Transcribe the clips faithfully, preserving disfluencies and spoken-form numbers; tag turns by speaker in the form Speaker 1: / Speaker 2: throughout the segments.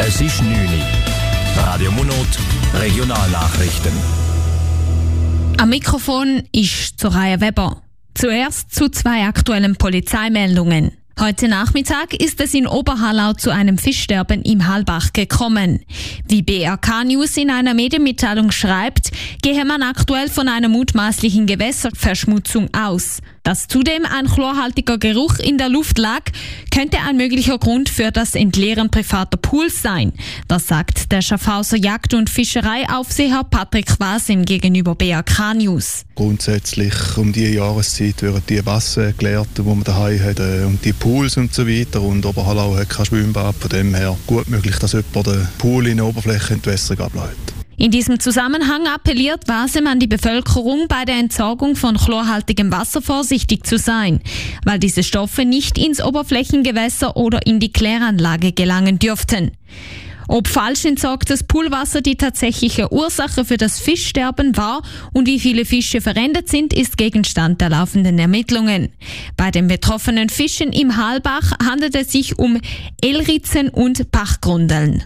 Speaker 1: Es ist neun Uhr. Radio Monot, Regionalnachrichten.
Speaker 2: Am Mikrofon ist Soraya Weber. Zuerst zu zwei aktuellen Polizeimeldungen. Heute Nachmittag ist es in Oberhallau zu einem Fischsterben im Hallbach gekommen. Wie B R K News in einer Medienmitteilung schreibt, gehe man aktuell von einer mutmaßlichen Gewässerverschmutzung aus. Dass zudem ein chlorhaltiger Geruch in der Luft lag, könnte ein möglicher Grund für das Entleeren privater Pools sein. Das sagt der Schaffhauser Jagd- und Fischereiaufseher Patrick Wasim gegenüber B R K News.
Speaker 3: Grundsätzlich um diese Jahreszeit werden die Wasser geleert, die man daheim hat, und die Pools und so weiter. Und Oberhallau hat kein Schwimmbad, von dem her gut möglich, dass jemand den Pool in der Oberfläche Entwässerung ableitet.
Speaker 2: In diesem Zusammenhang appelliert Wasem an die Bevölkerung, bei der Entsorgung von chlorhaltigem Wasser vorsichtig zu sein, weil diese Stoffe nicht ins Oberflächengewässer oder in die Kläranlage gelangen dürften. Ob falsch entsorgtes Poolwasser die tatsächliche Ursache für das Fischsterben war und wie viele Fische verendet sind, ist Gegenstand der laufenden Ermittlungen. Bei den betroffenen Fischen im Hallbach handelt es sich um Elritzen und Bachgrundeln.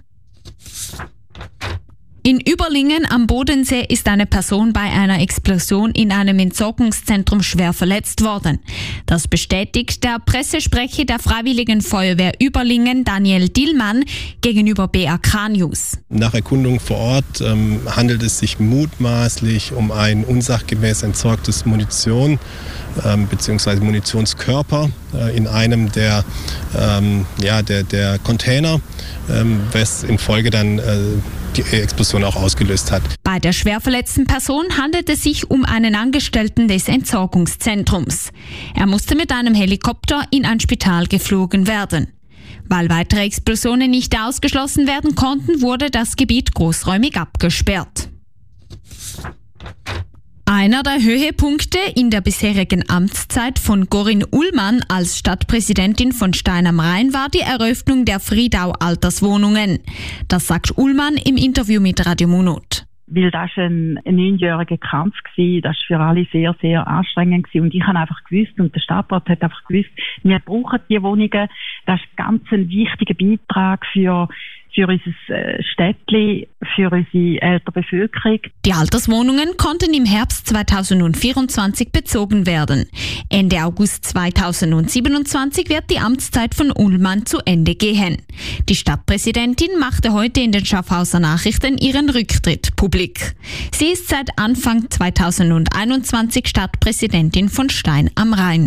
Speaker 2: In Überlingen am Bodensee ist eine Person bei einer Explosion in einem Entsorgungszentrum schwer verletzt worden. Das bestätigt der Pressesprecher der Freiwilligen Feuerwehr Überlingen, Daniel Dillmann, gegenüber B R K News.
Speaker 4: Nach Erkundung vor Ort ähm, handelt es sich mutmaßlich um ein unsachgemäß entsorgtes Munition ähm, bzw. Munitionskörper äh, in einem der, ähm, ja, der, der Container, ähm, was in Folge dann äh, die Explosion auch ausgelöst hat.
Speaker 2: Bei der schwer verletzten Person handelt es sich um einen Angestellten des Entsorgungszentrums. Er musste mit einem Helikopter in ein Spital geflogen werden. Weil weitere Explosionen nicht ausgeschlossen werden konnten, wurde das Gebiet großräumig abgesperrt. Einer der Höhepunkte in der bisherigen Amtszeit von Corinne Ullmann als Stadtpräsidentin von Stein am Rhein war die Eröffnung der Friedau Alterswohnungen. Das sagt Ullmann im Interview mit Radio Monot.
Speaker 5: Weil das war ein, ein neunjähriger Kampf gewesen. Das war für alle sehr, sehr anstrengend gewesen. Und ich habe einfach gewusst, und der Stadtrat hat einfach gewusst, wir brauchen die Wohnungen. Das ist ganz ein wichtiger Beitrag für für unser Städtli, für unsere ältere Bevölkerung.
Speaker 2: Die Alterswohnungen konnten im Herbst zweitausendvierundzwanzig bezogen werden. Ende August zweitausendsiebenundzwanzig wird die Amtszeit von Ullmann zu Ende gehen. Die Stadtpräsidentin machte heute in den Schaffhauser Nachrichten ihren Rücktritt publik. Sie ist seit Anfang zweitausendeinundzwanzig Stadtpräsidentin von Stein am Rhein.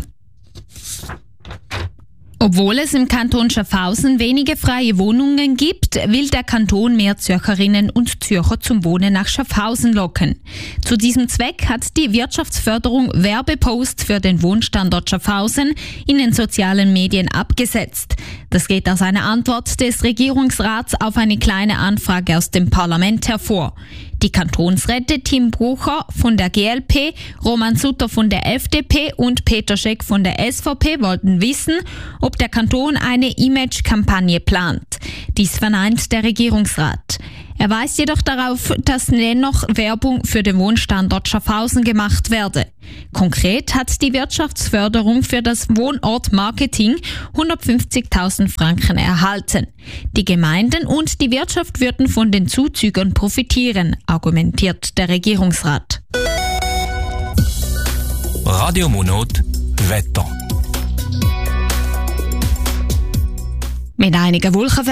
Speaker 2: Obwohl es im Kanton Schaffhausen wenige freie Wohnungen gibt, will der Kanton mehr Zürcherinnen und Zürcher zum Wohnen nach Schaffhausen locken. Zu diesem Zweck hat die Wirtschaftsförderung Werbeposts für den Wohnstandort Schaffhausen in den sozialen Medien abgesetzt. Das geht aus einer Antwort des Regierungsrats auf eine kleine Anfrage aus dem Parlament hervor. Die Kantonsräte Tim Brucher von der G L P, Roman Sutter von der F D P und Peter Scheck von der S V P wollten wissen, ob der Kanton eine Image-Kampagne plant. Dies verneint der Regierungsrat. Er weist jedoch darauf, dass dennoch Werbung für den Wohnstandort Schaffhausen gemacht werde. Konkret hat die Wirtschaftsförderung für das Wohnortmarketing hundertfünfzigtausend Franken erhalten. Die Gemeinden und die Wirtschaft würden von den Zuzügern profitieren, argumentiert der Regierungsrat.
Speaker 1: Radio Monot, Wetter.
Speaker 2: Mit einiger Wolkenverhältnissen